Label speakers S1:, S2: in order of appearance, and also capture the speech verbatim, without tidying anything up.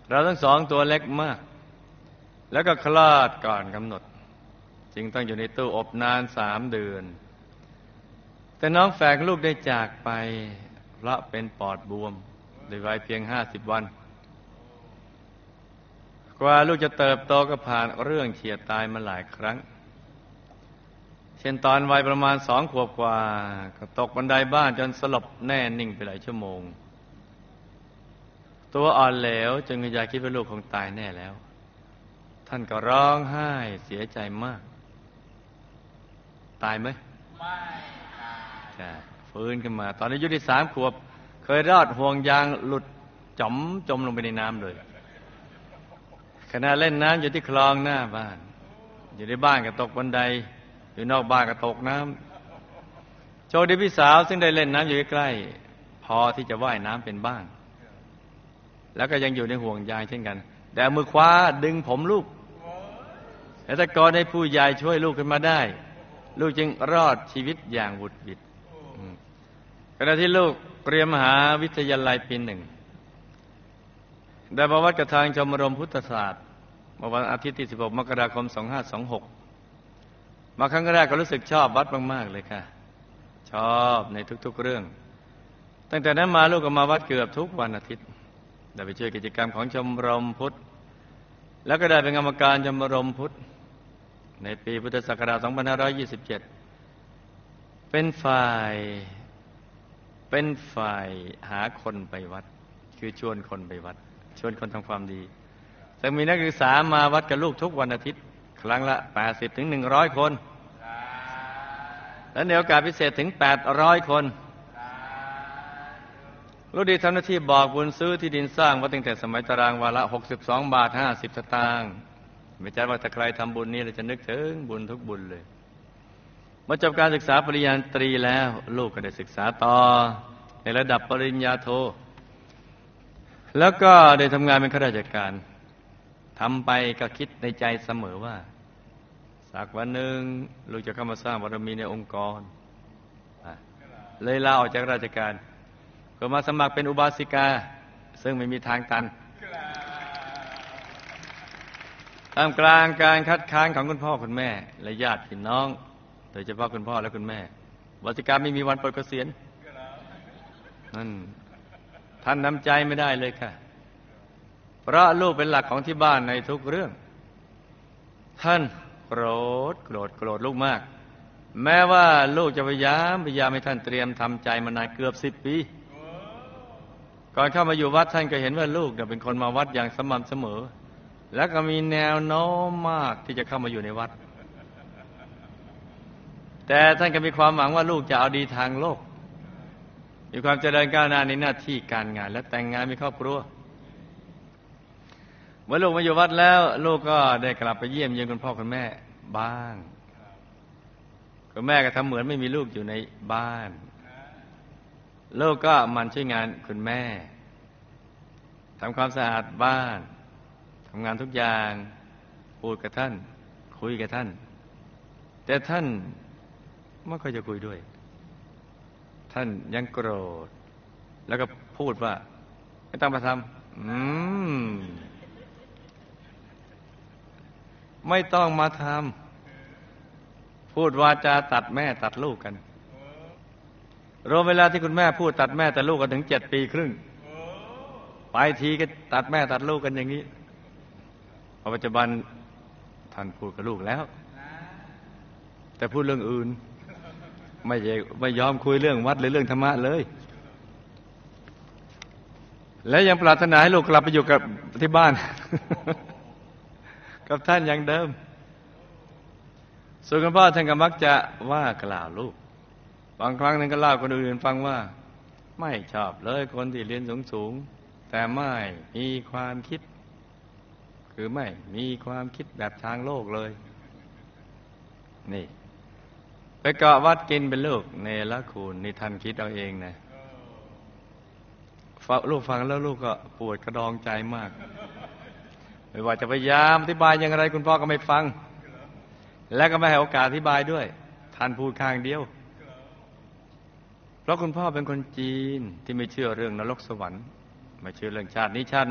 S1: เราทั้งสองตัวเล็กมากแล้วก็คลอดก่อนกำหนดจึงต้องอยู่ในตู้อบนานสามเดือนแต่น้องแฝดลูกได้จากไปเพราะเป็นปอดบวมด้วยวัยเพียงห้าสิบวันกว่าลูกจะเติบโตก็ผ่านเรื่องเฉียดตายมาหลายครั้งเช่นตอนวัยประมาณสองขวบกว่าก็ตกบันไดบ้านจนสลบแน่นิ่งไปหลายชั่วโมงตัวอ่อนเหลวจนคุณยายคิดว่าลูกคงตายแน่แล้วท่านก็ร้องไห้เสียใจมากตายไหมไม่ตายใช่ฟื้นขึ้นมาตอนอายุที่สามขวบเคยรอดห่วงยางหลุดจ๋อมจมลงไปในน้ำเลยขณะเล่นน้ำอยู่ที่คลองหน้าบ้านอยู่ในบ้านก็ตกบันไดอยู่นอกบ้านก็ตกน้ำโชคดีพี่สาวซึ่งได้เล่นน้ำอยู่ใกล้พอที่จะว่ายน้ำเป็นบ้างแล้วก็ยังอยู่ในห่วงยางเช่นกันแต่มือคว้าดึงผมลูกและตะโกนให้ผู้ใหญ่ช่วยลูกขึ้นมาได้ลูกจึงรอดชีวิตอย่างบุดบิดขณะที่ลูกเตรียมมหาวิทยาลัยปีหนึ่งได้มาวัดกับทางชมรมพุทธศาสตร์เมื่อวันอาทิตย์ที่สิบหกมกราคมสองพันห้าร้อยยี่สิบหกมาครั้งแรกก็รู้สึกชอบวัดมากๆเลยค่ะชอบในทุกๆเรื่องตั้งแต่นั้นมาลูกก็มาวัดเกือบทุกวันอาทิตย์ได้ไปช่วยกิจกรรมของชมรมพุทธแล้วก็ได้เป็นกรรมการชมรมพุทธในปีพุทธศักราชสองพันห้าร้อยยี่สิบเจ็ดเป็นฝ่ายเป็นฝ่ายหาคนไปวัดคือชวนคนไปวัดชวนคนทำความดีซึ่งมีนักศึกษามาวัดกับลูกทุกวันอาทิตย์ครั้งละแปดสิบถึงหนึ่งร้อยคนและในโอกาสพิเศษถึงแปดร้อยคนลูกดีทำหน้าที่บอกบุญซื้อที่ดินสร้างวัดตั้งแต่สมัยตารางวาละหกสิบสองบาทห้าสิบสตางค์ไม่ใช่ว่าถ้าใครทำบุญนี้เราจะนึกถึงบุญทุกบุญเลยเมื่อจบการศึกษาปริญญาตรีแล้วลูกก็ได้ศึกษาต่อในระดับปริญญาโทแล้วก็ได้ทำงานเป็นข้าราชการทำไปก็คิดในใจเสมอว่าสักวันหนึ่งลูกจะเข้ามาสร้างบารมีในองค์กรเลยลาออกจากราชการก็มาสมัครเป็นอุบาสิกาซึ่งไม่มีทางตันท่ามกลางการคัดค้านของคุณพ่อคุณแม่และญาติพี่น้องโดยเฉพาะคุณพ่อและคุณแม่อุบาสิกาไม่มีวันปลดเกษียณนั่นท่านน้ำใจไม่ได้เลยค่ะเพราะลูกเป็นหลักของที่บ้านในทุกเรื่องท่านโกรธโกรธโกรธลูกมากแม้ว่าลูกจะพยายามพยายามให้ท่านเตรียมทำใจมานานเกือบสิบปีก่อนเข้ามาอยู่วัดท่านก็เห็นว่าลูกเป็นคนมาวัดอย่างสม่ำเสมอและก็มีแนวโน้มมากที่จะเข้ามาอยู่ในวัดแต่ท่านก็มีความหวังว่าลูกจะเอาดีทางโลกมีความเจริญก้าวหน้าในหน้าที่การงานและแต่งงานมีครอบครัวเมื่อลูกมาอยู่วัดแล้วลูกก็ได้กลับไปเยี่ยมเยียนคุณพ่อคุณแม่บ้างคุณแม่ก็ทำเหมือนไม่มีลูกอยู่ในบ้านลูกก็มันช่วยงานคุณแม่ทำความสะอาดบ้านทำงานทุกอย่างพูดกับท่านคุยกับท่านแต่ท่านไม่ค่อยจะคุยด้วยท่านยังโกรธแล้วก็พูดว่าไม่ต้องมาทำอืมไม่ต้องมาทำพูดวาจาตัดแม่ตัดลูกกันรวมเวลาที่คุณแม่พูดตัดแม่ตัดลูกกันถึงเจ็ดปีครึ่งไปทีก็ตัดแม่ตัดลูกกันอย่างนี้พอปัจจุบันท่านพูดกับลูกแล้วแต่พูดเรื่องอื่นไม่ไม่ยอมคุยเรื่องวัดหรือเรื่องธรรมะเลยและยังปรารถนาให้ลูกกลับไปอยู่กับที่บ้าน กับท่านอย่างเดิมส่วนคุณพ่อท่านก็มักจะว่ากล่าวลูกบางครั้งนึงก็เล่าคนอื่นฟังว่าไม่ชอบเลยคนที่เรียนสูงๆแต่ไม่มีความคิดคือไม่มีความคิดแบบทางโลกเลยนี่ไปเกาะวัดกินเป็นลูกเนรคุณนี่ท่านคิดเอาเองนะลูกฟังแล้วลูกก็ปวดกระดองใจมากไม่ว่าจะพยายามอธิบายอย่างไรคุณพ่อก็ไม่ฟังและก็ไม่ให้โอกาสอธิบายด้วยท่านพูดข้างเดียวเพราะคุณพ่อเป็นคนจีนที่ไม่เชื่อเรื่องนรกสวรรค์ไม่เชื่อเรื่องชาตินี้ชาติ